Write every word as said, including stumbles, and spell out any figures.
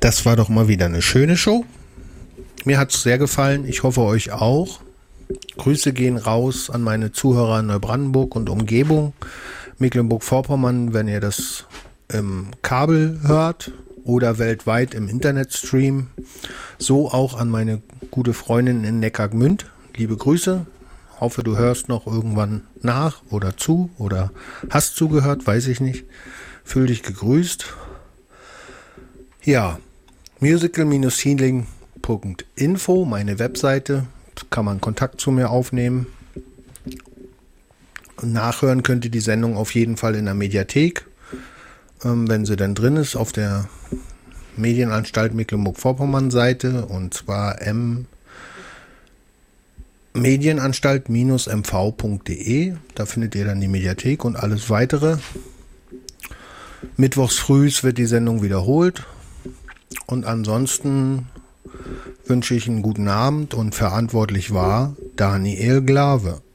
Das war doch mal wieder eine schöne Show. Mir hat es sehr gefallen. Ich hoffe euch auch. Grüße gehen raus an meine Zuhörer in Neubrandenburg und Umgebung. Mecklenburg-Vorpommern, wenn ihr das im Kabel hört oder weltweit im Internetstream. So auch an meine gute Freundin in Neckargmünd. Liebe Grüße. Hoffe, du hörst noch irgendwann nach oder zu oder hast zugehört, weiß ich nicht. Fühl dich gegrüßt. Ja, musical healing punkt info, meine Webseite. Kann man Kontakt zu mir aufnehmen. Nachhören könnt ihr die Sendung auf jeden Fall in der Mediathek, ähm, wenn sie denn drin ist, auf der Medienanstalt Mecklenburg-Vorpommern Seite, und zwar m medienanstalt Bindestrich m v punkt de. Da findet ihr dann die Mediathek und alles weitere. Mittwochs frühs wird die Sendung wiederholt. Und ansonsten wünsche ich einen guten Abend und verantwortlich war Daniel Glave.